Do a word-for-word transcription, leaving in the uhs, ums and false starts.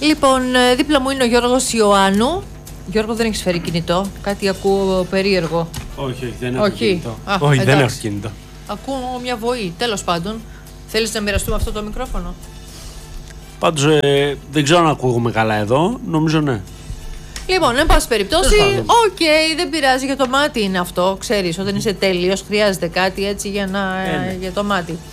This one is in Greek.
Λοιπόν, δίπλα μου είναι ο Γιώργος Ιωάννου. Γιώργο, δεν έχεις φέρει κινητό? Κάτι ακούω περίεργο. Όχι, όχι, δεν έχω όχι. κινητό. Α, όχι, εντάξει. δεν έχω κινητό. Ακούω μια βοή. Τέλος πάντων, θέλεις να μοιραστούμε αυτό το μικρόφωνο? Πάντως ε, δεν ξέρω αν ακούγουμε καλά εδώ. Νομίζω ναι. Λοιπόν, εν πάση περιπτώσει, πάντων. οκ, okay, δεν πειράζει, για το μάτι είναι αυτό. Ξέρεις, όταν είσαι τέλειος, χρειάζεται κάτι έτσι για, να, Ε, ναι. για το μάτι.